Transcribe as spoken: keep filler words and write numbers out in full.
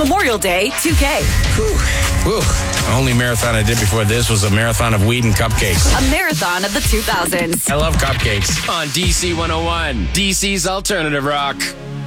Memorial Day two K. Whew. Whew. The only marathon I did before this was a marathon of weed and cupcakes. A marathon of the two thousands. I love cupcakes. On D C one oh one, D C's Alternative Rock.